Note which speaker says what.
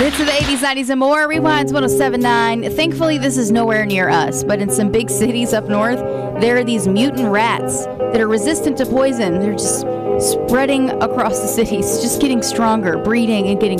Speaker 1: Hits of the 80s, 90s, and more. Rewinds 1079. Thankfully, this is nowhere near us, but in some big cities up north, there are these mutant rats that are resistant to poison. They're just spreading across the cities, just getting stronger, breeding and getting